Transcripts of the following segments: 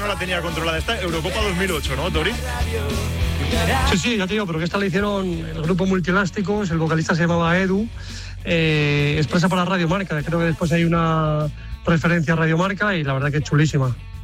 no la tenía controlada. Esta Eurocopa 2008, ¿no, Tori? Sí, ya te digo, pero que esta la hicieron el grupo Multielásticos, el vocalista se llamaba Edu, expresa para Radio Marca, creo que después hay una referencia a Radio Marca y la verdad que es chulísima.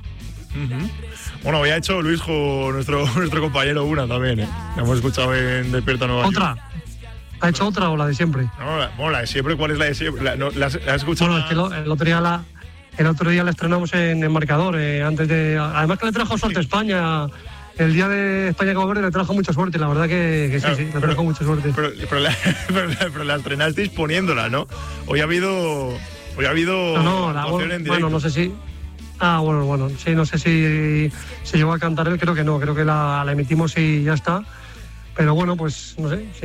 Bueno, había hecho Luisjo, nuestro compañero, una también, ¿eh? La hemos escuchado en Despierta Nueva York. ¿Otra? ¿Ha hecho otra o la de siempre? No, la de siempre, ¿cuál es la de siempre? ¿La has escuchado? Bueno, es que el otro día la estrenamos en el marcador, antes de... Además que le trajo suerte a España. El día de España-Cabo Verde le trajo mucha suerte, la verdad que claro, sí, le trajo mucha suerte. Pero la estrenasteis poniéndola, ¿no? Hoy ha habido actuación en directo. Bueno, no sé si... bueno, sí, no sé si se llegó a cantar él, creo que no, creo que la emitimos y ya está. Pero bueno, pues no sé,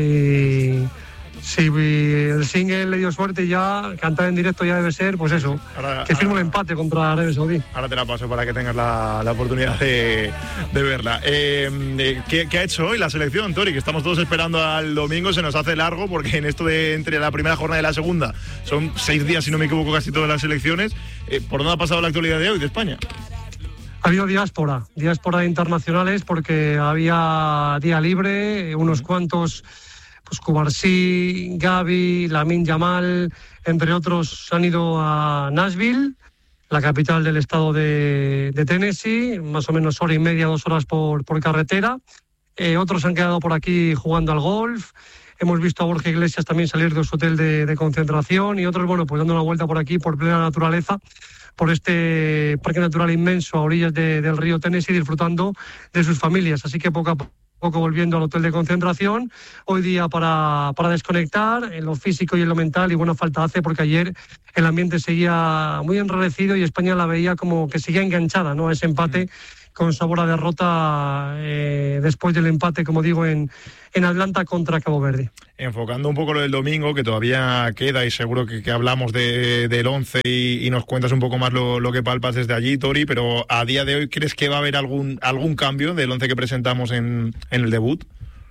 si el single le dio suerte ya, cantar en directo ya debe ser, pues eso, que firme el empate contra Arabia Saudí. Ahora te la paso para que tengas la oportunidad de verla. ¿Qué ha hecho hoy la selección, Tori? Que estamos todos esperando al domingo, se nos hace largo porque en esto de entre la primera jornada y la segunda son 6 días, si no me equivoco, casi todas las selecciones. ¿Por dónde ha pasado la actualidad de hoy de España? Ha habido diáspora internacionales porque había día libre, unos cuantos... Pues Cubarsí, Gavi, Lamine Yamal, entre otros, han ido a Nashville, la capital del estado de Tennessee, más o menos hora y media, 2 horas por carretera. Otros han quedado por aquí jugando al golf. Hemos visto a Borja Iglesias también salir de su hotel de concentración y otros, bueno, pues dando una vuelta por aquí, por plena naturaleza, por este parque natural inmenso a orillas del río Tennessee, disfrutando de sus familias. Así que poco a poco volviendo al hotel de concentración, hoy día para desconectar en lo físico y en lo mental, y buena falta hace porque ayer el ambiente seguía muy enrarecido y España la veía como que seguía enganchada, ¿no?, a ese empate con sabor a derrota después del empate, como digo, en Atlanta contra Cabo Verde. Enfocando un poco lo del domingo, que todavía queda y seguro que hablamos del 11 y nos cuentas un poco más lo que palpas desde allí, Tori, pero a día de hoy, ¿crees que va a haber algún cambio del 11 que presentamos en el debut?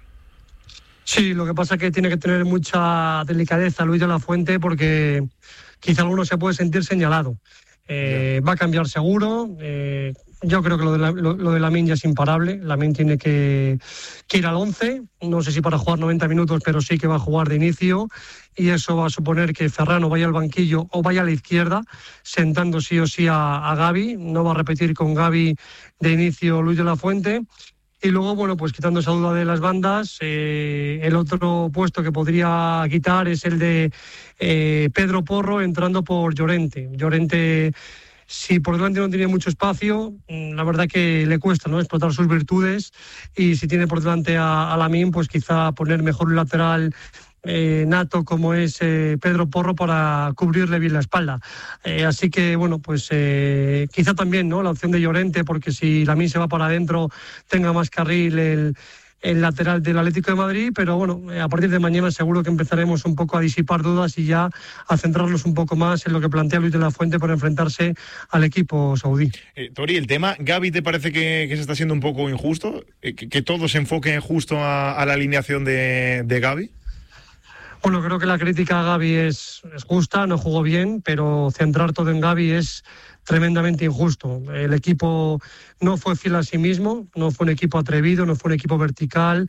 Sí, lo que pasa es que tiene que tener mucha delicadeza Luis de la Fuente porque quizá alguno se puede sentir señalado. Va a cambiar seguro. Yo creo que lo de Lamine ya es imparable. Lamine tiene que ir al 11, no sé si para jugar 90 minutos, pero sí que va a jugar de inicio, y eso va a suponer que Ferran vaya al banquillo o vaya a la izquierda, sentando sí o sí a Gavi. No va a repetir con Gavi de inicio Luis de la Fuente. Y luego, bueno, pues quitando esa duda de las bandas, el otro puesto que podría quitar es el de Pedro Porro entrando por Llorente. Llorente, si por delante no tiene mucho espacio, la verdad que le cuesta, ¿no?, explotar sus virtudes, y si tiene por delante a Lamine, pues quizá poner mejor un lateral nato como es Pedro Porro para cubrirle bien la espalda. Así que, bueno, pues quizá también, ¿no?, la opción de Llorente, porque si Lamine se va para adentro tenga más carril el lateral del Atlético de Madrid, pero bueno, a partir de mañana seguro que empezaremos un poco a disipar dudas y ya a centrarnos un poco más en lo que plantea Luis de la Fuente para enfrentarse al equipo saudí. Tori, el tema Gavi, ¿te parece que se está siendo un poco injusto? ¿Que todo se enfoque justo a la alineación de Gavi? Bueno, creo que la crítica a Gavi es justa, no jugó bien, pero centrar todo en Gavi es tremendamente injusto. El equipo no fue fiel a sí mismo, no fue un equipo atrevido, no fue un equipo vertical,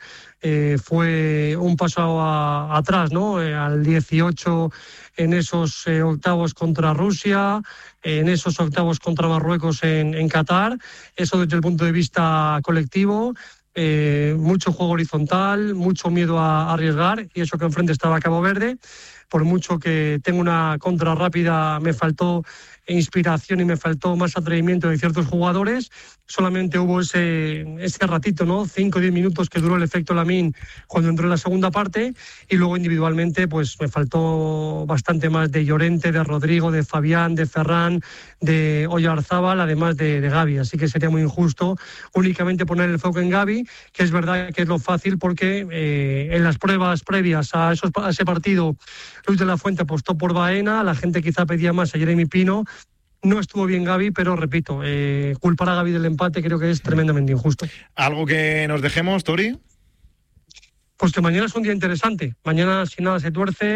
fue un paso atrás, ¿no?, al 18 en esos octavos contra Rusia, en esos octavos contra Marruecos en Qatar. Eso desde el punto de vista colectivo. Mucho juego horizontal, mucho miedo a arriesgar, y eso que enfrente estaba Cabo Verde. Por mucho que tenga una contra rápida, me faltó inspiración y me faltó más atrevimiento de ciertos jugadores. Solamente hubo ese ratito, ¿no?, 5 o 10 minutos que duró el efecto Lamine cuando entró en la segunda parte, y luego individualmente pues me faltó bastante más de Llorente, de Rodrigo, de Fabián, de Ferran, de Oyarzábal, además de Gavi. Así que sería muy injusto únicamente poner el foco en Gavi, que es verdad que es lo fácil porque en las pruebas previas a ese partido Luis de la Fuente apostó por Baena, la gente quizá pedía más a Jeremy Pino. No estuvo bien Gavi, pero repito, culpar a Gavi del empate creo que es tremendamente injusto. ¿Algo que nos dejemos, Tori? Pues que mañana es un día interesante. Mañana, si nada se tuerce,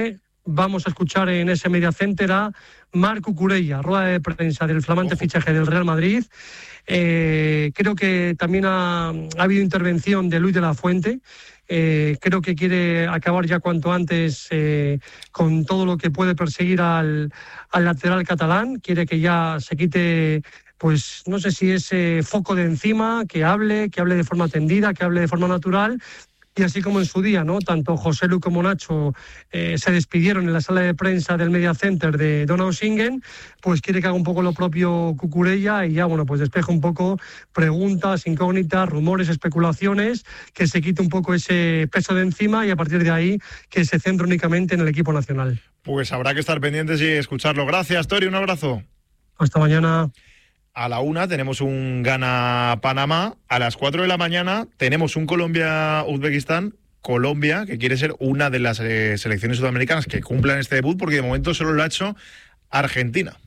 vamos a escuchar en ese mediacenter a Marc Cucurella, rueda de prensa del flamante fichaje del Real Madrid. Creo que también ha habido intervención de Luis de la Fuente. Creo que quiere acabar ya cuanto antes con todo lo que puede perseguir al lateral catalán. Quiere que ya se quite, pues no sé si ese foco de encima, que hable de forma tendida, que hable de forma natural. Y así como en su día, ¿no? Tanto José Lu como Nacho se despidieron en la sala de prensa del Media Center de Donau Singen, pues quiere que haga un poco lo propio Cucurella y ya, bueno, pues despeje un poco preguntas, incógnitas, rumores, especulaciones, que se quite un poco ese peso de encima y a partir de ahí que se centre únicamente en el equipo nacional. Pues habrá que estar pendientes y escucharlo. Gracias, Tori, un abrazo. Hasta mañana. A la 1 tenemos un Ghana-Panamá. A las 4 de la mañana tenemos un Colombia-Uzbekistán. Colombia, que quiere ser una de las selecciones sudamericanas que cumplan este debut, porque de momento solo lo ha hecho Argentina.